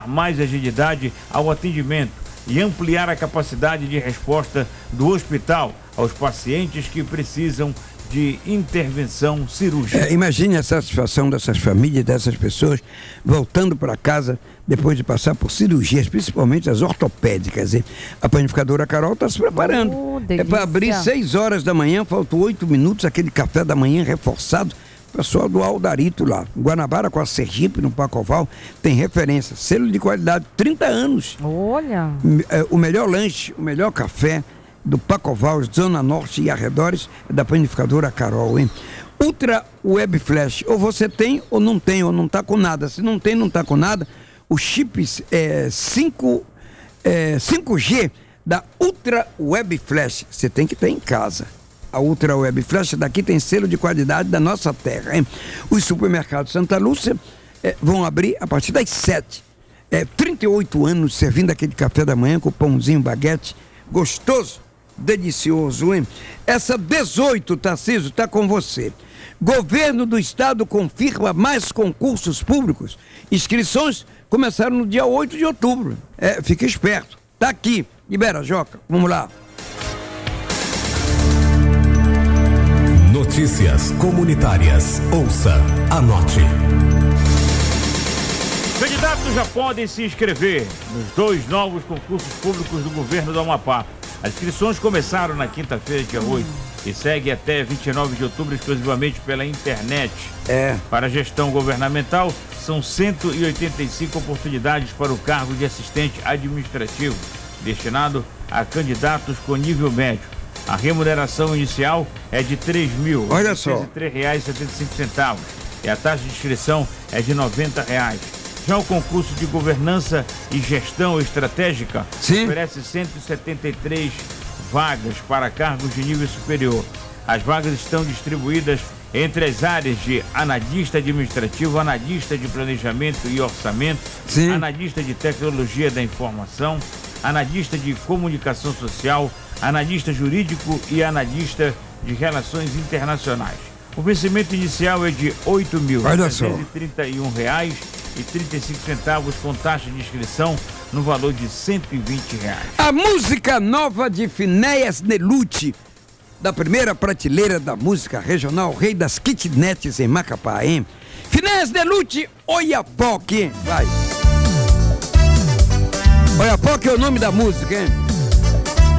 mais agilidade ao atendimento e ampliar a capacidade de resposta do hospital aos pacientes que precisam de intervenção cirúrgica. Imagine a satisfação dessas famílias, dessas pessoas, voltando para casa depois de passar por cirurgias, principalmente as ortopédicas. A panificadora Carol está se preparando. É para abrir 6 horas da manhã, faltam 8 minutos, aquele café da manhã reforçado. Pessoal do Aldarito lá, Guanabara com a Sergipe, no Pacoval, tem referência, selo de qualidade, 30 anos. Olha! O melhor lanche, o melhor café do Pacoval, Zona Norte e arredores, é da panificadora Carol, hein? Ultra Web Flash, ou você tem ou não tem, ou não tá com nada. Se não tem, não tá com nada, o chip 5G da Ultra Web Flash, você tem que ter em casa. A Ultra Web Flash daqui tem selo de qualidade da nossa terra, hein? Os supermercados Santa Lúcia vão abrir a partir das 7. 38 anos servindo aquele café da manhã com pãozinho, baguete, gostoso, delicioso, hein? Essa 18, Tarcísio, tá com você. Governo do Estado confirma mais concursos públicos. Inscrições começaram no dia 8 de outubro. Fica esperto. Tá aqui. Libera, Joca. Vamos lá. Notícias comunitárias. Ouça, anote. Candidatos já podem se inscrever nos 2 novos concursos públicos do governo do Amapá. As inscrições começaram na quinta-feira, dia 8, e segue até 29 de outubro exclusivamente pela internet. Para a gestão governamental, são 185 oportunidades para o cargo de assistente administrativo, destinado a candidatos com nível médio. A remuneração inicial é de R$ 3.003,75 e a taxa de inscrição é de R$ 90. Já o concurso de governança e gestão estratégica oferece 173 vagas para cargos de nível superior. As vagas estão distribuídas entre as áreas de analista administrativo, analista de planejamento e orçamento, analista de tecnologia da informação, analista de comunicação social, analista jurídico e analista de relações internacionais. O vencimento inicial é de R$ 8.331,35 com taxa de inscrição no valor de R$ 120. A música nova de Finéias Nelucci, da primeira prateleira da música regional, rei das kitnets em Macapá, hein? Finéias Nelucci, Oiapoque, vai. Oiapoque é o nome da música, hein?